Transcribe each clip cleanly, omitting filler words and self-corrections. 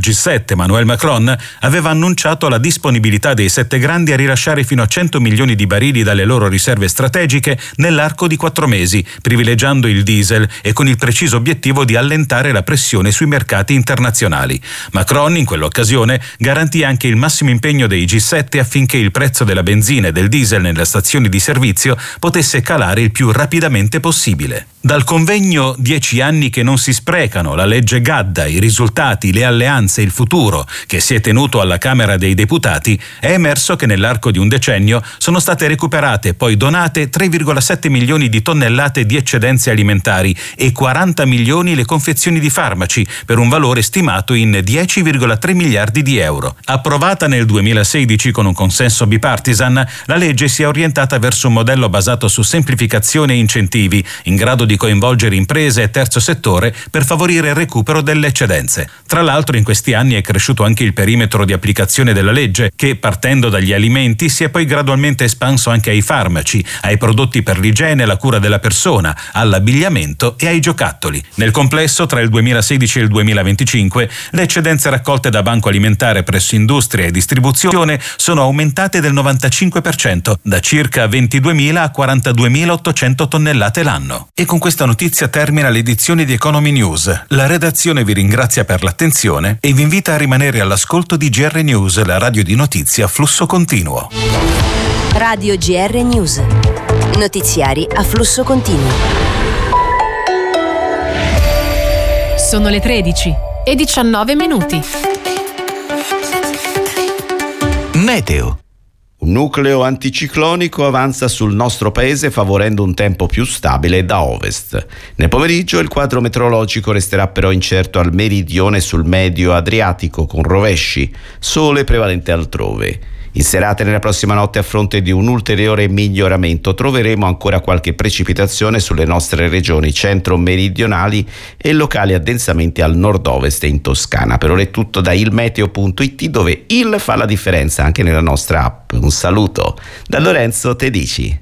G7, Emmanuel Macron, aveva annunciato la disponibilità dei 7 grandi a rilasciare fino a 100 milioni di barili dalle loro riserve strategiche nell'arco di 4 mesi, privilegiando il diesel e con il preciso obiettivo di allentare la pressione sui mercati internazionali. Macron, in quell'occasione, garantì anche il massimo impegno dei G7 affinché il prezzo della benzina e del diesel nelle stazioni di servizio potesse calare il più rapidamente possibile. Dal convegno 10 anni che non si sprecano, la legge Gadda, i risultati, le alleanze, il futuro, che si è tenuto alla Camera dei Deputati, è emerso che nell'arco di un decennio sono state recuperate e poi donate 3,7 milioni di tonnellate di eccedenze alimentari e 40 milioni le confezioni di farmaci, per un valore stimato in 10,3 miliardi di euro. Approvata nel 2016 con un consenso bipartisan, la legge si è orientata verso un modello basato su semplificazione e incentivi, in grado di coinvolgere imprese e terzo settore per favorire il recupero delle eccedenze. Tra l'altro, in questi anni è cresciuto anche il perimetro di applicazione della legge, che partendo dagli alimenti si è poi gradualmente espanso anche ai farmaci, ai prodotti per l'igiene e la cura della persona, all'abbigliamento e ai giocattoli. Nel complesso, tra il 2016 e il 2025, le eccedenze raccolte da Banco Alimentare presso industria e distribuzione sono aumentate del 95%, da circa 22.000 a 42.800 tonnellate l'anno. E con questa notizia termina l'edizione di Economy News. La redazione vi ringrazia per l'attenzione e vi invita a rimanere all'ascolto di GR News, la radio di notizia a flusso continuo. Radio GR News. Notiziari a flusso continuo. Sono le 13:19. Meteo. Un nucleo anticiclonico avanza sul nostro paese favorendo un tempo più stabile da ovest. Nel pomeriggio il quadro meteorologico resterà però incerto al meridione e sul medio Adriatico con rovesci, sole prevalente altrove. In serata e nella prossima notte, a fronte di un ulteriore miglioramento, troveremo ancora qualche precipitazione sulle nostre regioni centro-meridionali e locali addensamente al nord-ovest e in Toscana. Per ora è tutto da ilmeteo.it, dove il fa la differenza anche nella nostra app. Un saluto da Lorenzo Tedici.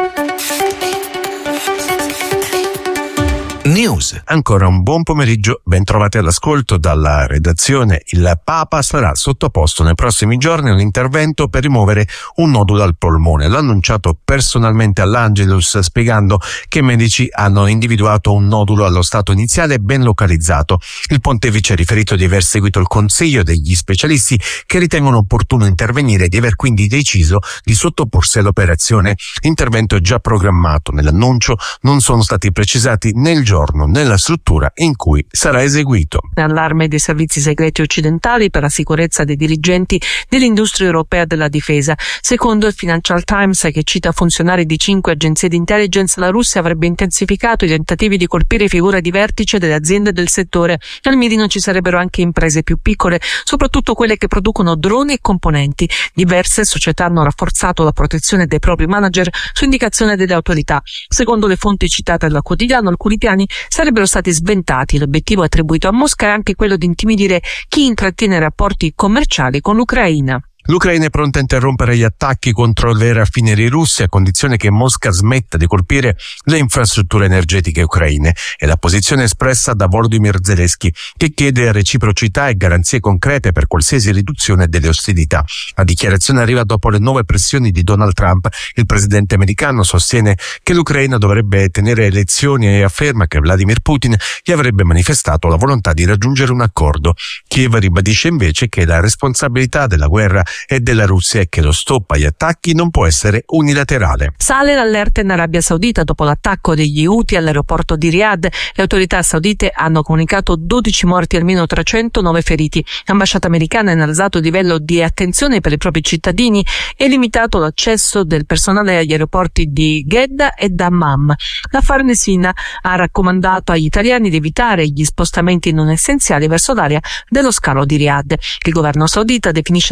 News. Ancora un buon pomeriggio, ben trovati all'ascolto dalla redazione. Il Papa sarà sottoposto nei prossimi giorni a un intervento per rimuovere un nodulo al polmone. L'ha annunciato personalmente all'Angelus, spiegando che i medici hanno individuato un nodulo allo stato iniziale ben localizzato. Il pontefice ha riferito di aver seguito il consiglio degli specialisti che ritengono opportuno intervenire e di aver quindi deciso di sottoporsi all'operazione. Intervento già programmato. Nell'annuncio non sono stati precisati né il giorno nella struttura in cui sarà eseguito. Allarme dei servizi segreti occidentali per la sicurezza dei dirigenti dell'industria europea della difesa. Secondo il Financial Times, che cita funzionari di 5 agenzie di intelligence, la Russia avrebbe intensificato i tentativi di colpire figure di vertice delle aziende del settore. Al mirino ci sarebbero anche imprese più piccole, soprattutto quelle che producono droni e componenti. Diverse società hanno rafforzato la protezione dei propri manager su indicazione delle autorità. Secondo le fonti citate dal quotidiano, alcuni piani sarebbero stati sventati. L'obiettivo attribuito a Mosca è anche quello di intimidire chi intrattiene rapporti commerciali con l'Ucraina. L'Ucraina è pronta a interrompere gli attacchi contro le raffinerie russe a condizione che Mosca smetta di colpire le infrastrutture energetiche ucraine. È la posizione espressa da Volodymyr Zelensky, che chiede reciprocità e garanzie concrete per qualsiasi riduzione delle ostilità. La dichiarazione arriva dopo le nuove pressioni di Donald Trump. Il presidente americano sostiene che l'Ucraina dovrebbe tenere elezioni e afferma che Vladimir Putin gli avrebbe manifestato la volontà di raggiungere un accordo. Kiev ribadisce invece che la responsabilità della guerra è della Russia e che lo stop agli attacchi non può essere unilaterale. Sale l'allerta in Arabia Saudita dopo l'attacco degli Houthi all'aeroporto di Riyadh. Le autorità saudite hanno comunicato 12 morti e almeno 309 feriti. L'ambasciata americana ha innalzato il livello di attenzione per i propri cittadini e limitato l'accesso del personale agli aeroporti di Jeddah e Dammam. La Farnesina ha raccomandato agli italiani di evitare gli spostamenti non essenziali verso l'area dello scalo di Riyadh. Il governo saudita definisce l'attacco un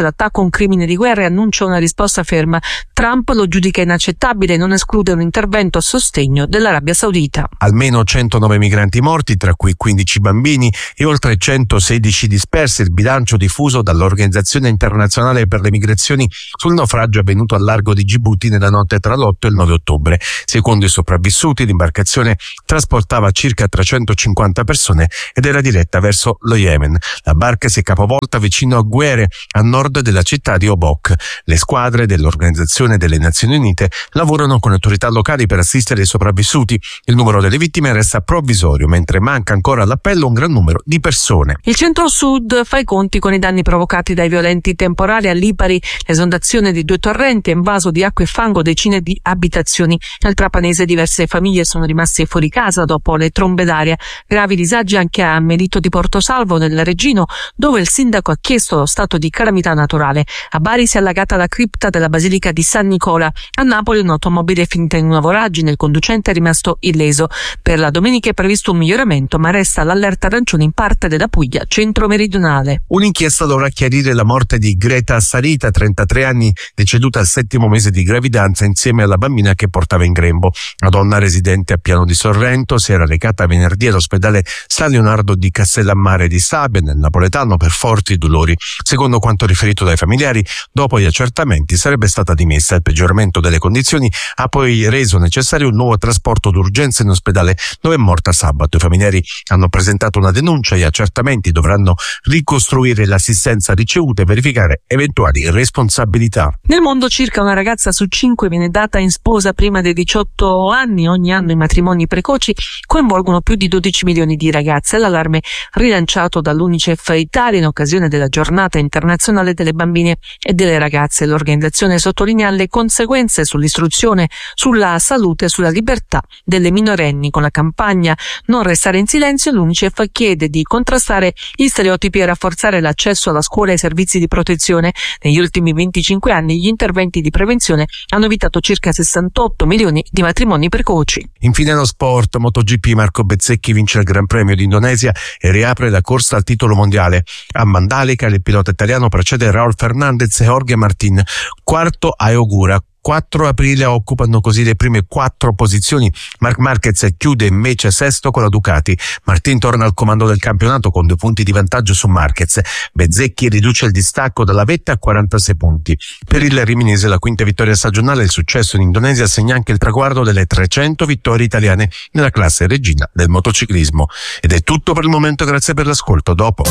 un crimine di guerra e annuncia una risposta ferma. Trump lo giudica inaccettabile e non esclude un intervento a sostegno dell'Arabia Saudita. Almeno 109 migranti morti, tra cui 15 bambini e oltre 116 dispersi, il bilancio diffuso dall'Organizzazione Internazionale per le Migrazioni sul naufragio avvenuto al largo di Gibuti nella notte tra l'8 e il 9 ottobre. Secondo i sopravvissuti, l'imbarcazione trasportava circa 350 persone ed era diretta verso lo Yemen. La barca si è capovolta vicino a Guere, a nord della città di Obok. Le squadre dell'Organizzazione delle Nazioni Unite lavorano con autorità locali per assistere i sopravvissuti. Il numero delle vittime resta provvisorio, mentre manca ancora all'appello un gran numero di persone. Il centro-sud fa i conti con i danni provocati dai violenti temporali a Lipari, l'esondazione di 2 torrenti e invaso di acqua e fango decine di abitazioni. Al Trapanese diverse famiglie sono rimaste fuori casa dopo le trombe d'aria. Gravi disagi anche a Melito di Portosalvo, nel Reggino, dove il sindaco ha chiesto lo stato di calamità naturale. A Bari si è allagata la cripta della Basilica di San Nicola. A Napoli un'automobile è finita in una voragine, il conducente è rimasto illeso. Per la domenica è previsto un miglioramento, ma resta l'allerta arancione in parte della Puglia centro-meridionale. Un'inchiesta dovrà chiarire la morte di Greta Sarita, 33 anni, deceduta al 7° mese di gravidanza insieme alla bambina che portava in grembo. La donna, residente a Piano di Sorrento, si era recata venerdì all'ospedale San Leonardo di Castellammare di Sabia, nel napoletano, per forti dolori. Secondo quanto riferito dai familiari, dopo gli accertamenti sarebbe stata dimessa. Il peggioramento delle condizioni ha poi reso necessario un nuovo trasporto d'urgenza in ospedale, dove è morta sabato. I familiari hanno presentato una denuncia. Gli accertamenti dovranno ricostruire l'assistenza ricevuta e verificare eventuali responsabilità. Nel mondo circa una ragazza su 5 viene data in sposa prima dei 18 anni. Ogni anno i matrimoni precoci coinvolgono più di 12 milioni di ragazze. L'allarme rilanciato dall'Unicef Italia in occasione della Giornata Internazionale delle Bambine e delle Ragazze. L'organizzazione sottolinea le conseguenze sull'istruzione, sulla salute e sulla libertà delle minorenni. Con la campagna Non restare in silenzio, l'Unicef chiede di contrastare gli stereotipi e rafforzare l'accesso alla scuola e ai servizi di protezione. Negli ultimi 25 anni gli interventi di prevenzione hanno evitato circa 68 milioni di matrimoni precoci. Infine lo sport. MotoGP, Marco Bezzecchi vince il Gran Premio d'Indonesia e riapre la corsa al titolo mondiale. A Mandalika il pilota italiano precede Raul Fernandez e Jorge Martin, quarto a Ogura. 4 aprile occupano così le prime 4 posizioni. Marc Marquez chiude invece sesto con la Ducati. Martin torna al comando del campionato con 2 punti di vantaggio su Marquez. Bezzecchi riduce il distacco dalla vetta a 46 punti. Per il riminese la quinta vittoria stagionale. Il successo in Indonesia segna anche il traguardo delle 300 vittorie italiane nella classe regina del motociclismo. Ed è tutto per il momento, grazie per l'ascolto. Dopo.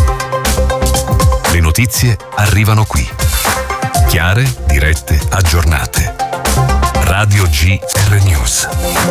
Le notizie arrivano qui. Chiare, dirette, aggiornate. Radio GR News.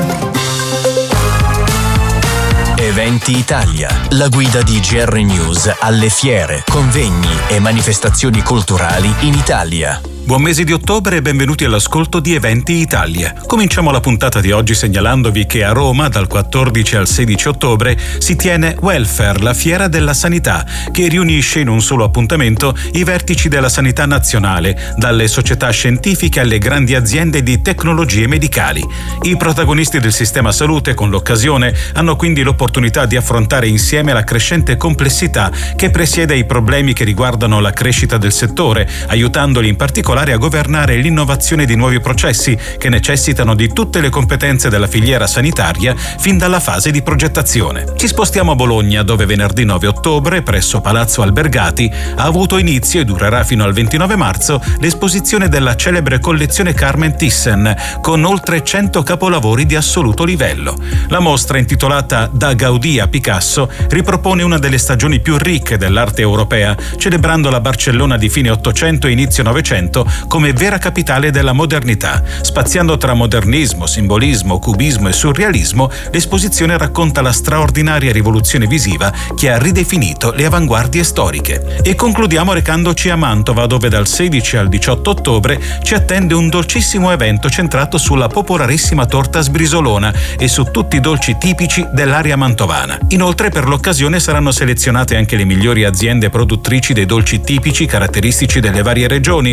Eventi Italia, la guida di GR News alle fiere, convegni e manifestazioni culturali in Italia. Buon mese di ottobre e benvenuti all'ascolto di Eventi Italia. Cominciamo la puntata di oggi segnalandovi che a Roma dal 14 al 16 ottobre si tiene Welfare, la fiera della sanità, che riunisce in un solo appuntamento i vertici della sanità nazionale, dalle società scientifiche alle grandi aziende di tecnologie medicali. I protagonisti del sistema salute con l'occasione hanno quindi l'opportunità di affrontare insieme la crescente complessità che presiede ai problemi che riguardano la crescita del settore, aiutandoli in particolare a governare l'innovazione di nuovi processi che necessitano di tutte le competenze della filiera sanitaria fin dalla fase di progettazione. Ci spostiamo a Bologna, dove venerdì 9 ottobre, presso Palazzo Albergati, ha avuto inizio e durerà fino al 29 marzo l'esposizione della celebre collezione Carmen Thyssen, con oltre 100 capolavori di assoluto livello. La mostra, intitolata Da Gaudì a Picasso, ripropone una delle stagioni più ricche dell'arte europea, celebrando la Barcellona di fine Ottocento e inizio Novecento come vera capitale della modernità. Spaziando tra modernismo, simbolismo, cubismo e surrealismo, l'esposizione racconta la straordinaria rivoluzione visiva che ha ridefinito le avanguardie storiche. E concludiamo recandoci a Mantova, dove dal 16 al 18 ottobre ci attende un dolcissimo evento centrato sulla popolarissima torta sbrisolona e su tutti i dolci tipici dell'area mantovana. Inoltre, per l'occasione saranno selezionate anche le migliori aziende produttrici dei dolci tipici caratteristici delle varie regioni, oltre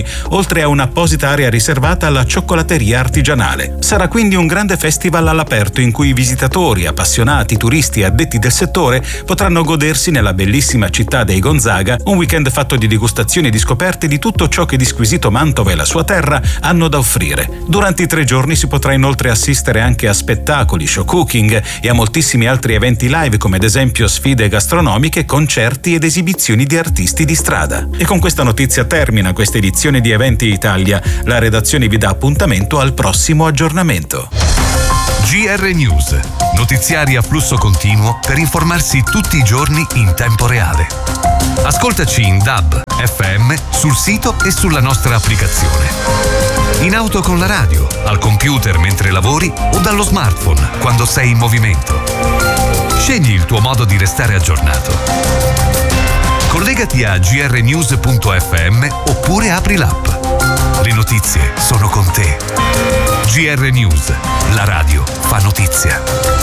oltre a un'apposita area riservata alla cioccolateria artigianale. Sarà quindi un grande festival all'aperto in cui visitatori, appassionati, turisti e addetti del settore potranno godersi nella bellissima città dei Gonzaga un weekend fatto di degustazioni e di scoperte di tutto ciò che di squisito Mantova e la sua terra hanno da offrire. Durante i 3 giorni si potrà inoltre assistere anche a spettacoli, show cooking e a moltissimi altri eventi live, come ad esempio sfide gastronomiche, concerti ed esibizioni di artisti di strada. E con questa notizia termina questa edizione di Eventi Italia. La redazione vi dà appuntamento al prossimo aggiornamento. GR News, notiziari a flusso continuo per informarsi tutti i giorni in tempo reale. Ascoltaci in DAB, FM, sul sito e sulla nostra applicazione. In auto con la radio, al computer mentre lavori o dallo smartphone quando sei in movimento. Scegli il tuo modo di restare aggiornato. Collegati a grnews.fm oppure apri l'app. Le notizie sono con te. GR News, la radio fa notizia.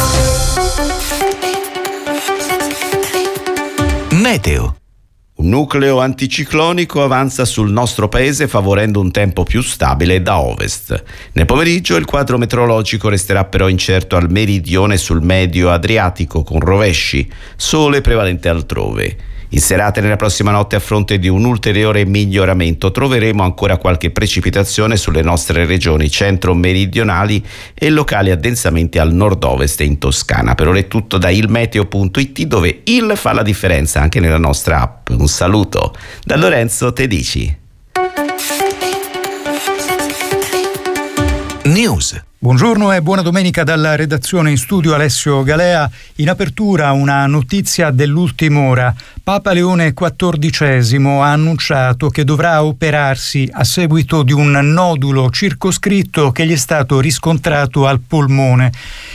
Meteo. Un nucleo anticiclonico avanza sul nostro paese favorendo un tempo più stabile da ovest. Nel pomeriggio il quadro meteorologico resterà però incerto al meridione e sul medio Adriatico con rovesci, sole prevalente altrove. In serata e nella prossima notte, a fronte di un ulteriore miglioramento, troveremo ancora qualche precipitazione sulle nostre regioni centro-meridionali e locali addensamente al nord-ovest e in Toscana. Per ora è tutto da ilmeteo.it, dove il fa la differenza anche nella nostra app. Un saluto da Lorenzo Tedici. News. Buongiorno e buona domenica dalla redazione, in studio Alessio Galea. In apertura una notizia dell'ultima ora. Papa Leone XIV ha annunciato che dovrà operarsi a seguito di un nodulo circoscritto che gli è stato riscontrato al polmone.